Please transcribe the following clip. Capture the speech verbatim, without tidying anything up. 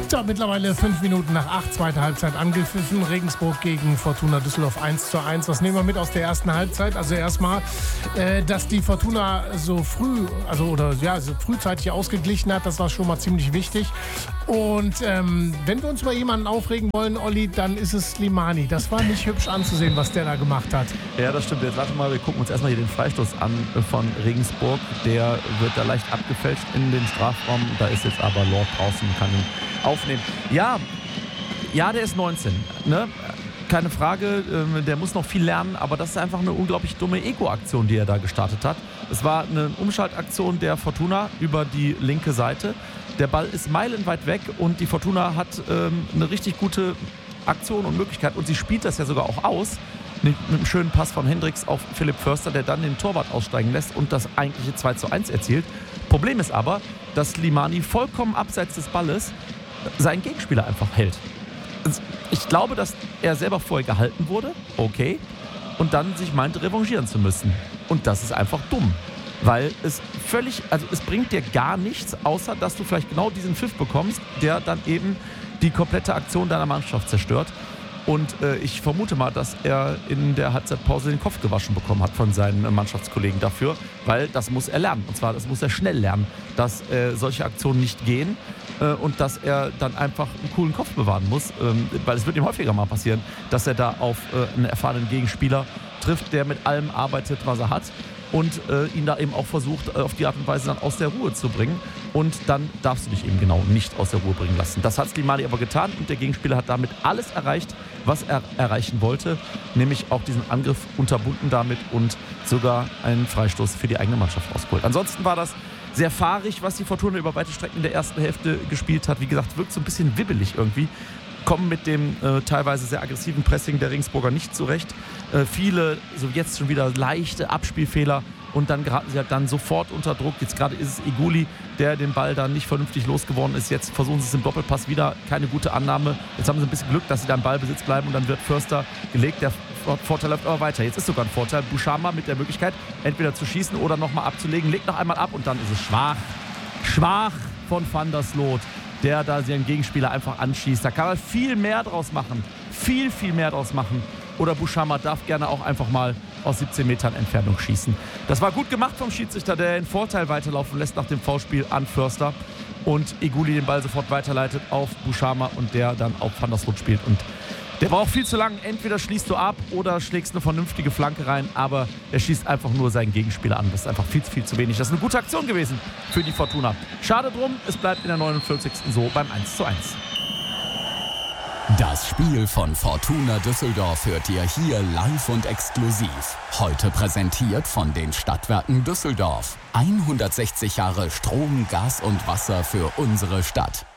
So, mittlerweile fünf Minuten nach acht, zweite Halbzeit angepfiffen. Regensburg gegen Fortuna Düsseldorf eins zu eins. Was nehmen wir mit aus der ersten Halbzeit? Also erstmal, äh, dass die Fortuna so früh, also oder ja, so frühzeitig ausgeglichen hat, das war schon mal ziemlich wichtig. Und ähm, wenn wir uns über jemanden aufregen wollen, Olli, dann ist es Slimani. Das war nicht hübsch anzusehen, was der da gemacht hat. Ja, das stimmt. Jetzt warte mal, wir gucken uns erstmal hier den Freistoß an von Regensburg. Der wird da leicht abgefälscht in den Strafraum. Da ist jetzt aber Lord draußen, kann ihn aufnehmen. Ja, ja, der ist neunzehn, ne? Keine Frage, der muss noch viel lernen, aber das ist einfach eine unglaublich dumme Ego-Aktion, die er da gestartet hat. Es war eine Umschaltaktion der Fortuna über die linke Seite. Der Ball ist meilenweit weg und die Fortuna hat ähm, eine richtig gute Aktion und Möglichkeit und sie spielt das ja sogar auch aus mit einem schönen Pass von Hendricks auf Philipp Förster, der dann den Torwart aussteigen lässt und das eigentliche zwei zu eins erzielt. Problem ist aber, dass Slimani vollkommen abseits des Balles seinen Gegenspieler einfach hält. Ich glaube, dass er selber vorher gehalten wurde, okay, und dann sich meinte, revanchieren zu müssen. Und das ist einfach dumm, weil es völlig, also es bringt dir gar nichts, außer dass du vielleicht genau diesen Pfiff bekommst, der dann eben die komplette Aktion deiner Mannschaft zerstört. Und äh, ich vermute mal, dass er in der Halbzeitpause den Kopf gewaschen bekommen hat von seinen äh, Mannschaftskollegen dafür, weil das muss er lernen. Und zwar, das muss er schnell lernen, dass äh, solche Aktionen nicht gehen äh, und dass er dann einfach einen coolen Kopf bewahren muss. Ähm, weil es wird ihm häufiger mal passieren, dass er da auf äh, einen erfahrenen Gegenspieler trifft, der mit allem arbeitet, was er hat. Und äh, ihn da eben auch versucht, äh, auf die Art und Weise dann aus der Ruhe zu bringen. Und dann darfst du dich eben genau nicht aus der Ruhe bringen lassen. Das hat Slimani aber getan und der Gegenspieler hat damit alles erreicht, was er erreichen wollte. Nämlich auch diesen Angriff unterbunden damit und sogar einen Freistoß für die eigene Mannschaft rausgeholt. Ansonsten war das sehr fahrig, was die Fortuna über weite Strecken in der ersten Hälfte gespielt hat. Wie gesagt, wirkt so ein bisschen wibbelig irgendwie. Kommen mit dem äh, teilweise sehr aggressiven Pressing der Regensburger nicht zurecht. Äh, viele, so jetzt schon wieder leichte Abspielfehler und dann geraten sie halt dann sofort unter Druck. Jetzt gerade ist es Eguli, der den Ball dann nicht vernünftig losgeworden ist. Jetzt versuchen sie es im Doppelpass wieder. Keine gute Annahme. Jetzt haben sie ein bisschen Glück, dass sie da im Ballbesitz bleiben und dann wird Förster gelegt. Der Vorteil läuft aber weiter. Jetzt ist sogar ein Vorteil. Buchama mit der Möglichkeit, entweder zu schießen oder nochmal abzulegen. Legt noch einmal ab und dann ist es schwach. Schwach von Van der Sloot, der da seinen Gegenspieler einfach anschießt. Da kann man viel mehr draus machen. Viel, viel mehr draus machen. Oder Buchama darf gerne auch einfach mal aus siebzehn Metern Entfernung schießen. Das war gut gemacht vom Schiedsrichter, der den Vorteil weiterlaufen lässt nach dem Foulspiel an Förster. Und Eguli den Ball sofort weiterleitet auf Buchama und der dann auf Van der Sloot spielt. Und der braucht viel zu lang. Entweder schließt du ab oder schlägst eine vernünftige Flanke rein. Aber er schießt einfach nur seinen Gegenspieler an. Das ist einfach viel, viel zu wenig. Das ist eine gute Aktion gewesen für die Fortuna. Schade drum, es bleibt in der neunundvierzigsten so beim eins zu eins. Das Spiel von Fortuna Düsseldorf hört ihr hier live und exklusiv. Heute präsentiert von den Stadtwerken Düsseldorf. hundertsechzig Jahre Strom, Gas und Wasser für unsere Stadt.